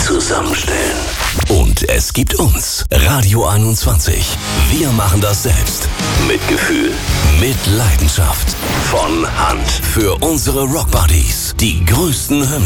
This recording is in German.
zusammenstellen. Und es gibt uns, Radio 21. Wir machen das selbst. Mit Gefühl, mit Leidenschaft. Von Hand. Für unsere Rockbuddies. Die größten Hymnen.